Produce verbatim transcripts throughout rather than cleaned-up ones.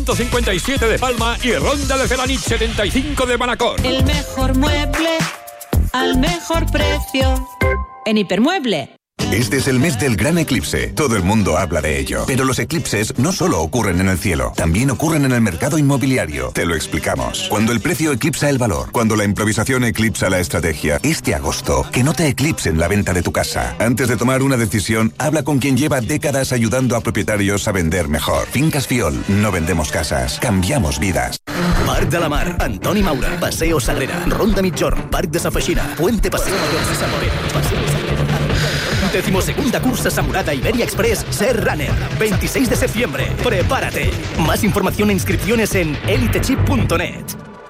cincuenta y siete de Palma y Ronda de Felanich setenta y cinco de Manacor. El mejor mueble al mejor precio en Hipermueble. Este es el mes del gran eclipse. Todo el mundo habla de ello. Pero los eclipses no solo ocurren en el cielo, también ocurren en el mercado inmobiliario. Te lo explicamos. Cuando el precio eclipsa el valor, cuando la improvisación eclipsa la estrategia. Este agosto, que no te eclipsen la venta de tu casa. Antes de tomar una decisión, habla con quien lleva décadas ayudando a propietarios a vender mejor. Fincas Fiol. No vendemos casas, cambiamos vidas. Parc de la Mar, Antoni Maura, Paseo Sagrera, Ronda Migjorn, Parc de Sa Feixina, Puente Paseo Mayor de Zamoreno, Paseo Sagrera. Decimosegunda cursa Samurata Iberia Express Ser Runner, veintiséis de septiembre. Prepárate. Más información e inscripciones en elitechip punto net.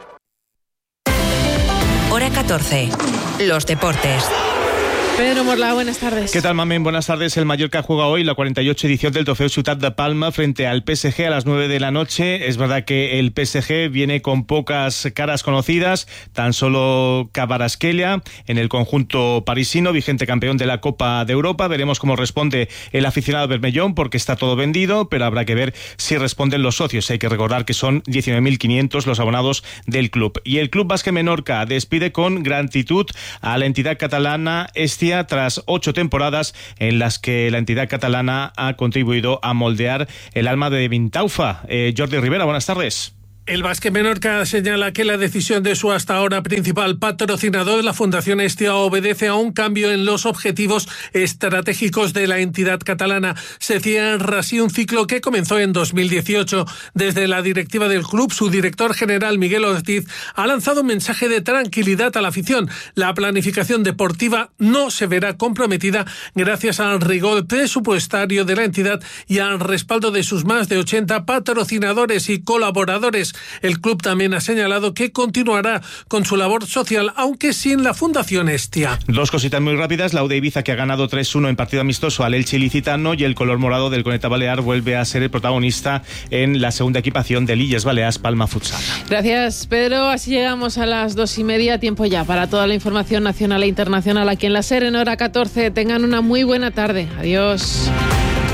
Hora catorce. Los deportes. Pedro Morla, buenas tardes. ¿Qué tal, Mamen? Buenas tardes. El Mallorca juega hoy la cuarenta y ocho edición del Trofeo Ciutat de Palma frente al P S G a las nueve de la noche. Es verdad que el P S G viene con pocas caras conocidas, tan solo Kvaratskhelia en el conjunto parisino, vigente campeón de la Copa de Europa. Veremos cómo responde el aficionado bermellón, porque está todo vendido, pero habrá que ver si responden los socios. Hay que recordar que son diecinueve mil quinientos los abonados del club. Y el Club Básquet Menorca despide con gratitud a la entidad catalana Hestia tras ocho temporadas en las que la entidad catalana ha contribuido a moldear el alma de Vintaufa. Eh, Jordi Rivera, buenas tardes. El Básquet Menorca señala que la decisión de su hasta ahora principal patrocinador, la Fundación Hestia, obedece a un cambio en los objetivos estratégicos de la entidad catalana. Se cierra así un ciclo que comenzó en dos mil dieciocho. Desde la directiva del club, su director general Miguel Ortiz ha lanzado un mensaje de tranquilidad a la afición. La planificación deportiva no se verá comprometida gracias al rigor presupuestario de la entidad y al respaldo de sus más de ochenta patrocinadores y colaboradores. El club también ha señalado que continuará con su labor social, aunque sin la Fundación Hestia. Dos cositas muy rápidas. La U de Ibiza, que ha ganado tres uno en partido amistoso al Elche ilicitano, y el color morado del Coneta Balear vuelve a ser el protagonista en la segunda equipación del Illes Balears Palma Futsal. Gracias, Pedro. Así llegamos a las dos y media. Tiempo ya para toda la información nacional e internacional aquí en la SER en hora catorce. Tengan una muy buena tarde. Adiós.